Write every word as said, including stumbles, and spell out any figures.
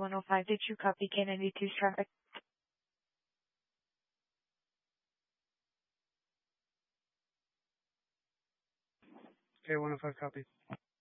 one oh five. Did you copy K ninety-two's traffic? K one oh five copy.